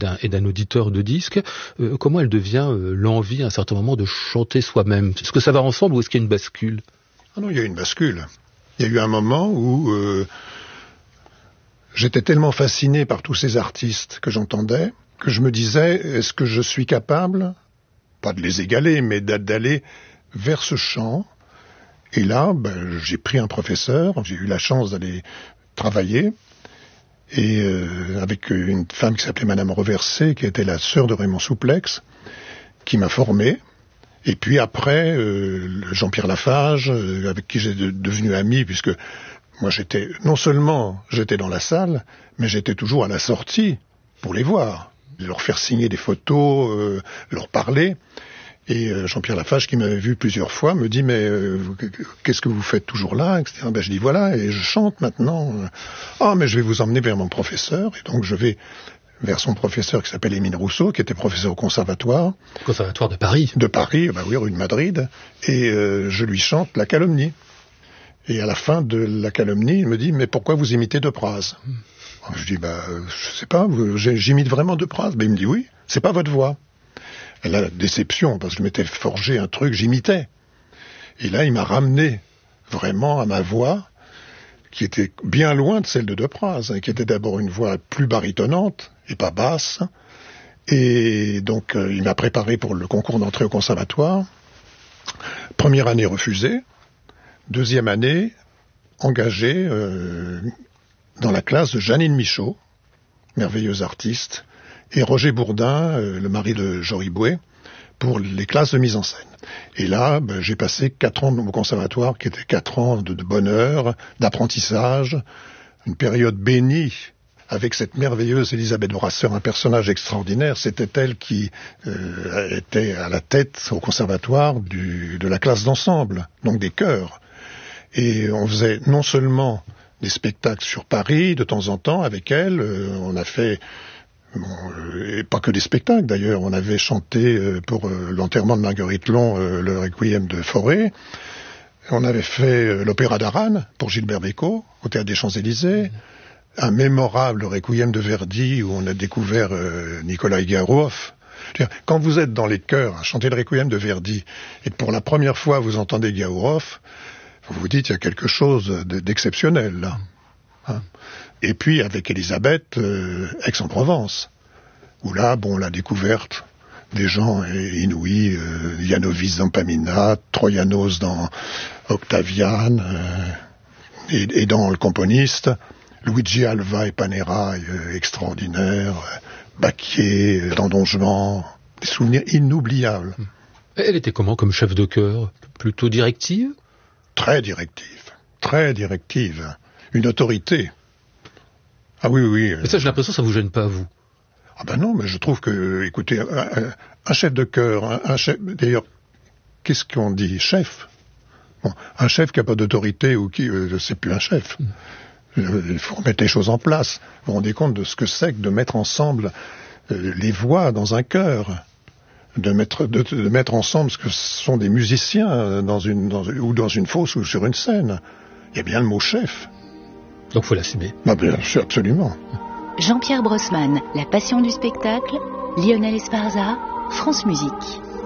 et d'un auditeur de disques. Comment elle devient l'envie à un certain moment de chanter soi-même? Est-ce que ça va ensemble ou est-ce qu'il y a une bascule? Ah non, il y a une bascule. Il y a eu un moment où j'étais tellement fasciné par tous ces artistes que j'entendais que je me disais, est-ce que je suis capable, pas de les égaler, mais d'aller vers ce chant? Et là, j'ai pris un professeur, j'ai eu la chance d'aller travailler, et avec une femme qui s'appelait Madame Reversé, qui était la sœur de Raymond Souplex, qui m'a formé. Et puis après, Jean-Pierre Lafage, avec qui j'ai devenu ami, puisque moi non seulement j'étais dans la salle, mais j'étais toujours à la sortie pour les voir, leur faire signer des photos, leur parler. Et Jean-Pierre Lafage, qui m'avait vu plusieurs fois, me dit, mais qu'est-ce que vous faites toujours là, etc. Je dis, voilà, et je chante maintenant. Ah, mais je vais vous emmener vers mon professeur. Et donc je vais vers son professeur qui s'appelle Émile Rousseau, qui était professeur au conservatoire. Conservatoire de Paris. De Paris, oui, rue de Madrid. Et je lui chante La Calomnie. Et à la fin de La Calomnie, il me dit, mais pourquoi vous imitez Depraz? Je dis, je sais pas, j'imite vraiment Depraz. Il me dit, oui, c'est pas votre voix. Et là, la déception, parce que je m'étais forgé un truc, j'imitais. Et là, il m'a ramené vraiment à ma voix, qui était bien loin de celle de Depraz, qui était d'abord une voix plus barytonnante et pas basse. Et donc, il m'a préparé pour le concours d'entrée au conservatoire. Première année refusée. Deuxième année, engagé dans la classe de Jeannine Michaud, merveilleuse artiste, et Roger Bourdin, le mari de Jory Bouet, pour les classes de mise en scène. Et là, j'ai passé 4 ans au conservatoire, qui étaient 4 ans de bonheur, d'apprentissage, une période bénie, avec cette merveilleuse Elisabeth Brasseur, un personnage extraordinaire. C'était elle qui était à la tête au conservatoire de la classe d'ensemble, donc des chœurs. Et on faisait non seulement des spectacles sur Paris, de temps en temps, avec elle, on a fait... et pas que des spectacles d'ailleurs, on avait chanté pour l'enterrement de Marguerite Long le Requiem de Fauré, on avait fait l'opéra d'Aran pour Gilbert Bécaud au Théâtre des Champs-Élysées, un mémorable Requiem de Verdi où on a découvert Nikolai Garouf. Quand vous êtes dans les chœurs à chanter le Requiem de Verdi et que pour la première fois vous entendez Garouf, vous vous dites il y a quelque chose d'exceptionnel là. Hein. Et puis avec Elisabeth, Aix-en-Provence, où là, la découverte des gens inouïs, Yanovis dans Pamina, Troyanos dans Octavian, et dans Le Componiste, Luigi Alva et Panera, extraordinaire, Baquier, dans Don Juan, des souvenirs inoubliables. Elle était comment comme chef de chœur? Plutôt directive? Très directive. Une autorité. Ah oui. Mais ça, j'ai l'impression que ça vous gêne pas, vous. Ah ben non, mais je trouve que, écoutez, un chef de chœur, un chef, d'ailleurs, qu'est-ce qu'on dit? Chef? Un chef qui n'a pas d'autorité ou qui, c'est plus un chef. Il faut remettre les choses en place. Vous vous rendez compte de ce que c'est que de mettre ensemble les voix dans un chœur, de mettre ensemble ce que sont des musiciens dans une fosse ou sur une scène. Il y a bien le mot chef. Donc faut l'assumer. Bien sûr, absolument. Jean-Pierre Brossman, La passion du spectacle, Lionel Esparza, France Musique.